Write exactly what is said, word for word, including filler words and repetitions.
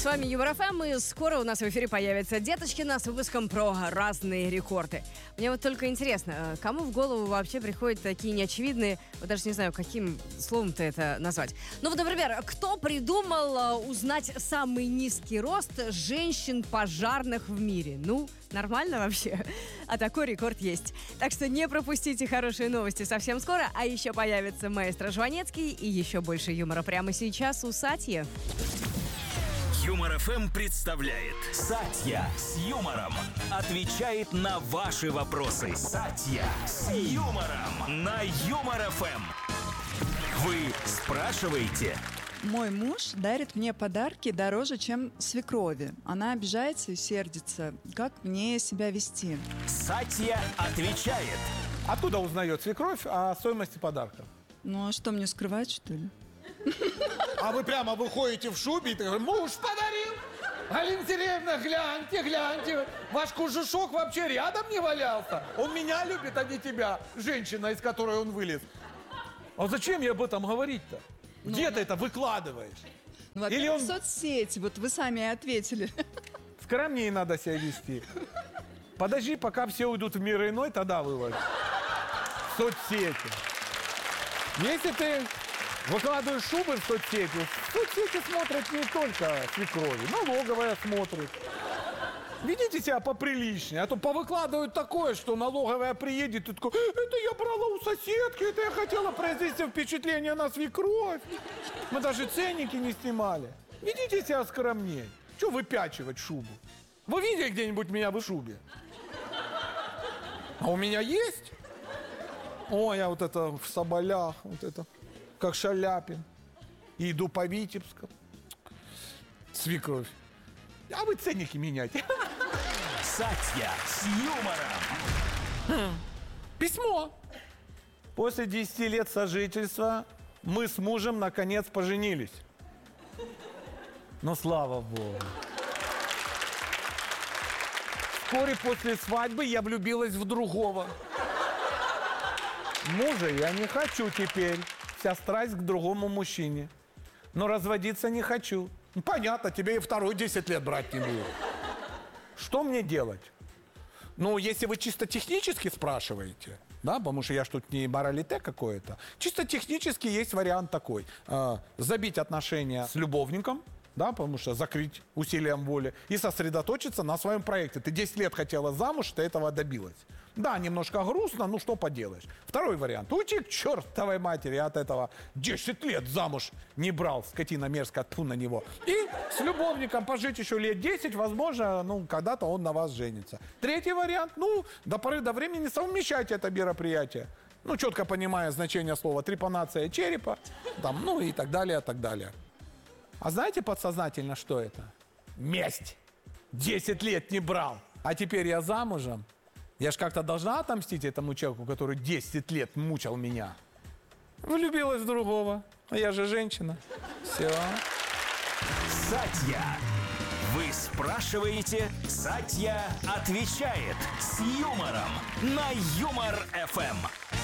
С вами Юмор ФМ, и скоро у нас в эфире появятся Деточкина с выпуском про разные рекорды. Мне вот только интересно, кому в голову вообще приходят такие неочевидные, вот даже не знаю, каким словом-то это назвать. Ну вот, например, кто придумал узнать самый низкий рост женщин пожарных в мире? Ну, нормально вообще? А такой рекорд есть. Так что не пропустите хорошие новости совсем скоро, а еще появится маэстро Жванецкий и еще больше юмора прямо сейчас у Сатьи. Юмор ФМ представляет Сатья с юмором. Отвечает на ваши вопросы. Сатья с юмором на Юмор ФМ. Вы спрашиваете? Мой муж дарит мне подарки дороже, чем свекрови. Она обижается и сердится. Как мне себя вести? Сатья отвечает. Откуда узнает свекровь о стоимости подарка? Ну а что, мне скрывать, что ли? А вы прямо выходите в шубе и говорите: муж подарил! Галина Сергеевна, гляньте, гляньте. Ваш кожушок вообще рядом не валялся. Он меня любит, а не тебя, женщина, из которой он вылез. А зачем я об этом говорить-то? Где ну, ты это выкладываешь? Ну, Или он... в соцсети, вот вы сами и ответили. Скромнее надо себя вести. Подожди, пока все уйдут в мир иной, тогда выводь. В соцсети. Если ты выкладываешь шубы в соцсети, в соцсети смотрят не только свекрови, налоговая смотрит. Ведите себя поприличнее, а то повыкладывают такое, что налоговая приедет и такой: это я брала у соседки, это я хотела произвести впечатление на свекровь. Мы даже ценники не снимали. Ведите себя скромнее. Чего выпячивать шубу? Вы видели где-нибудь меня в шубе? А у меня есть? О, я вот это в соболях, вот это, как Шаляпин. И иду по Витебскому. Свекровь. А вы ценники меняйте. Сатья с юмором. Письмо. После десяти лет сожительства мы с мужем наконец поженились. Ну, слава богу. Вскоре после свадьбы я влюбилась в другого. Мужа я не хочу теперь. Вся страсть к другому мужчине. Но разводиться не хочу. Ну, понятно, тебе и второй десять лет брать не буду. Что мне делать? Ну, если вы чисто технически спрашиваете, да, потому что я ж тут не моралите какое-то, чисто технически есть вариант такой. Э, забить отношения с любовником, да, потому что закрыть усилием воли, и сосредоточиться на своем проекте. Ты десять лет хотела замуж, ты этого добилась. Да, немножко грустно, ну что поделаешь. Второй вариант. Уйти к чертовой матери от этого. десять лет замуж не брал, скотина мерзкая, тьфу на него. И с любовником пожить еще лет десять, возможно, ну, когда-то он на вас женится. Третий вариант. Ну, до поры до времени совмещайте это мероприятие. Ну, четко понимая значение слова трепанация черепа, там, ну и так далее, так далее. А знаете подсознательно, что это? Месть. десять лет не брал. А теперь я замужем. Я ж как-то должна отомстить этому человеку, который десять лет мучил меня. Влюбилась в другого. А я же женщина. Все. Сатья. Вы спрашиваете, Сатья отвечает с юмором на Юмор ФМ.